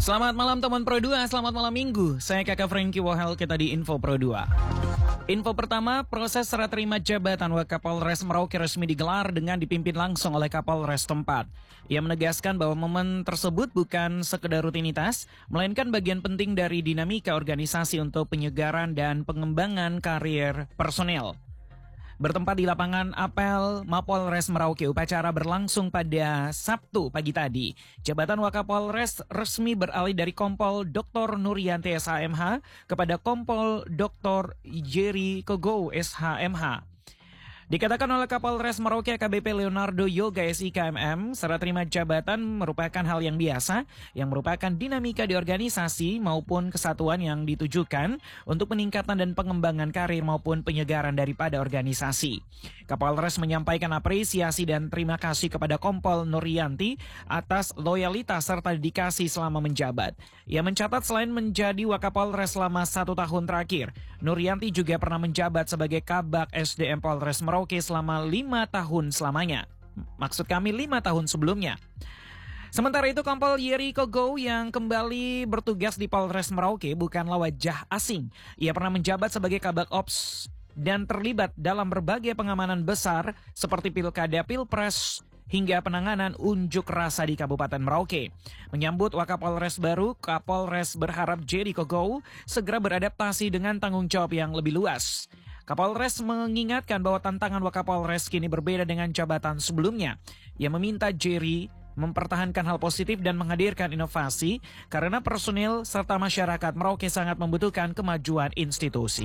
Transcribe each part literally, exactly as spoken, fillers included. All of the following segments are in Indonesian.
Selamat malam teman Pro dua, selamat malam minggu. Saya kakak Franky Wahel, kita di Info Pro dua. Info pertama, proses serah terima jabatan Wakapolres Merauke resmi digelar dengan dipimpin langsung oleh Kapolres tempat. Ia menegaskan bahwa momen tersebut bukan sekedar rutinitas, melainkan bagian penting dari dinamika organisasi untuk penyegaran dan pengembangan karir personel. Bertempat di lapangan apel Mapolres Merauke, upacara berlangsung pada Sabtu pagi tadi. Jabatan Wakapolres resmi beralih dari Kompol Doktor Nuryanti S H M H kepada Kompol Doktor Jerry Kogo S H M H. Dikatakan oleh Kapolres Merauke A K B P Leonardo Yoga S I K M M, serah terima jabatan merupakan hal yang biasa, yang merupakan dinamika di organisasi maupun kesatuan yang ditujukan untuk peningkatan dan pengembangan karir maupun penyegaran daripada organisasi. Kapolres menyampaikan apresiasi dan terima kasih kepada Kompol Nuryanti atas loyalitas serta dedikasi selama menjabat. Ia mencatat selain menjadi Wakapolres selama satu tahun terakhir, Nuryanti juga pernah menjabat sebagai Kabak S D M Polres Merauke selama lima tahun selamanya. Maksud kami lima tahun sebelumnya. Sementara itu, Kompol Yeri Kogo yang kembali bertugas di Polres Merauke bukanlah wajah asing. Ia pernah menjabat sebagai Kabak Ops dan terlibat dalam berbagai pengamanan besar seperti Pilkada, Pilpres, hingga penanganan unjuk rasa di Kabupaten Merauke. Menyambut Wakapolres baru, Kapolres berharap Yeri Kogo segera beradaptasi dengan tanggung jawab yang lebih luas. Kapolres mengingatkan bahwa tantangan Wakapolres kini berbeda dengan jabatan sebelumnya. Ia meminta Jerry mempertahankan hal positif dan menghadirkan inovasi karena personil serta masyarakat Merauke sangat membutuhkan kemajuan institusi.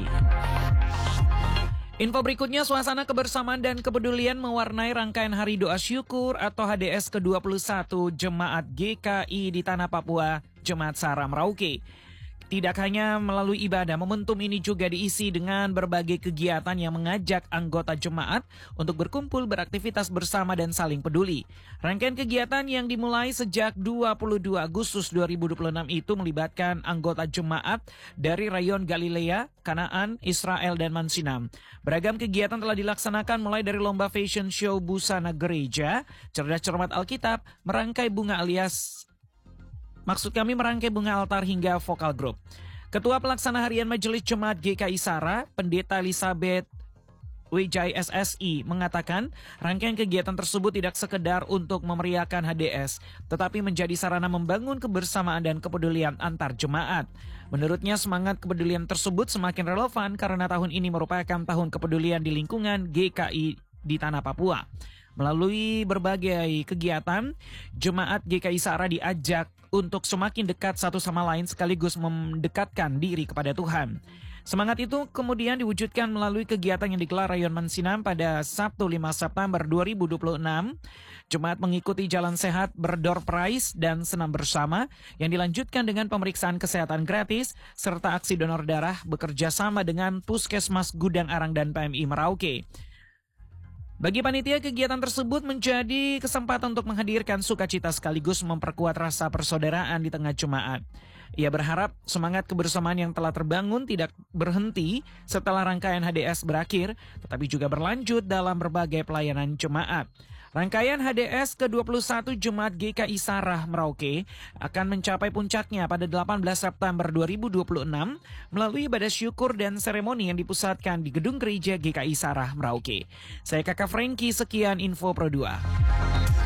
Info berikutnya, suasana kebersamaan dan kepedulian mewarnai rangkaian Hari Doa Syukur atau H D S ke dua puluh satu Jemaat G K I di Tanah Papua, Jemaat Sara Merauke. Tidak hanya melalui ibadah, momentum ini juga diisi dengan berbagai kegiatan yang mengajak anggota jemaat untuk berkumpul, beraktivitas bersama dan saling peduli. Rangkaian kegiatan yang dimulai sejak dua puluh dua Agustus dua ribu dua puluh enam itu melibatkan anggota jemaat dari Rayon Galilea, Kanaan, Israel, dan Mansinam. Beragam kegiatan telah dilaksanakan mulai dari lomba fashion show busana gereja, cerdas cermat Alkitab, merangkai bunga alias Maksud kami merangkai bunga altar hingga vokal group. Ketua Pelaksana Harian Majelis Jemaat G K I Sara, Pendeta Elizabeth Wijay S S I mengatakan rangkaian kegiatan tersebut tidak sekedar untuk memeriahkan H D S, tetapi menjadi sarana membangun kebersamaan dan kepedulian antar jemaat. Menurutnya semangat kepedulian tersebut semakin relevan karena tahun ini merupakan tahun kepedulian di lingkungan G K I di Tanah Papua. Melalui berbagai kegiatan, jemaat G K I Sara diajak untuk semakin dekat satu sama lain sekaligus mendekatkan diri kepada Tuhan. Semangat itu kemudian diwujudkan melalui kegiatan yang digelar Rayon Mansinam pada Sabtu lima September dua ribu dua puluh enam. Jemaat mengikuti jalan sehat, berdoor prize, dan senam bersama yang dilanjutkan dengan pemeriksaan kesehatan gratis serta aksi donor darah bekerja sama dengan Puskesmas Gudang Arang dan P M I Merauke. Bagi panitia, kegiatan tersebut menjadi kesempatan untuk menghadirkan sukacita sekaligus memperkuat rasa persaudaraan di tengah jemaat. Ia berharap semangat kebersamaan yang telah terbangun tidak berhenti setelah rangkaian H D S berakhir, tetapi juga berlanjut dalam berbagai pelayanan jemaat. Rangkaian H D S ke dua puluh satu Jemaat G K I Sara Merauke akan mencapai puncaknya pada delapan belas September dua ribu dua puluh enam melalui ibadah syukur dan seremoni yang dipusatkan di Gedung Gereja G K I Sara Merauke. Saya kakak Franky, sekian Info Pro dua.